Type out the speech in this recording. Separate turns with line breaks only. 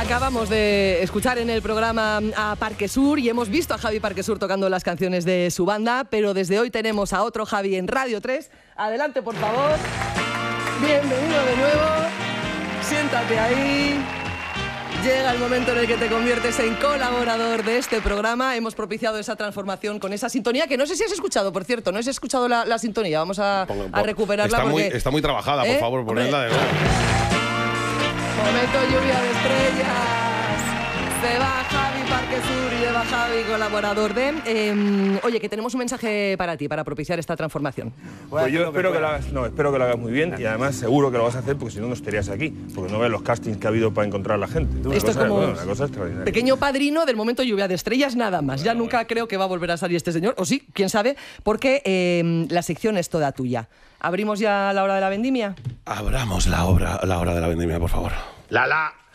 Acabamos de escuchar en el programa a Parque Sur y hemos visto a Javi Parque Sur tocando las canciones de su banda, pero desde hoy tenemos a otro Javi en Radio 3. Adelante, por favor. Bienvenido de nuevo. Siéntate ahí. Llega el momento en el que te conviertes en colaborador de este programa. Hemos propiciado esa transformación con esa sintonía, que no sé si has escuchado, por cierto. No has escuchado la sintonía. Vamos a recuperarla porque...
Está muy trabajada, por favor, ponedla de verdad.
Momento lluvia de estrellas. Se va Javi Parque Sur y lleva Javi, colaborador de... oye, que tenemos un mensaje para ti, para propiciar esta transformación.
Pues yo espero que lo hagas muy bien y además seguro que lo vas a hacer porque si no, no estarías aquí. Porque no ves los castings que ha habido para encontrar a la gente.
Esto es como
una cosa extraordinaria.
Pequeño padrino del momento lluvia de estrellas, nada más. Ya nunca creo que va a volver a salir este señor, o sí, quién sabe, porque la sección es toda tuya. ¿Abrimos ya la hora de la vendimia?
Abramos la hora de la vendimia, por favor.
La